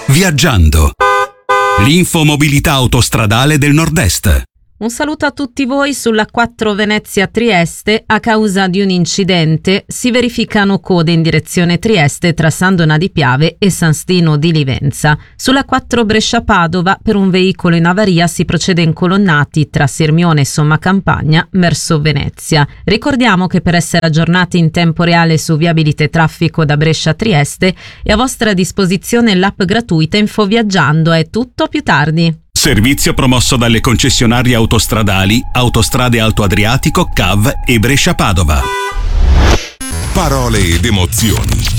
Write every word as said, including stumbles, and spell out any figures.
Viaggiando. L'infomobilità autostradale del Nord-Est. Un saluto a tutti voi. Sulla quattro Venezia-Trieste, a causa di un incidente, si verificano code in direzione Trieste tra San Donà di Piave e San Stino di Livenza. Sulla quattro Brescia-Padova, per un veicolo in avaria si procede in colonnati tra Sirmione e Somma Campagna verso Venezia. Ricordiamo che per essere aggiornati in tempo reale su viabilità e traffico da Brescia a Trieste è a vostra disposizione l'app gratuita Infoviaggiando. È tutto, più tardi. Servizio promosso dalle concessionarie autostradali Autostrade Alto Adriatico, C A V e Brescia Padova. Parole ed emozioni.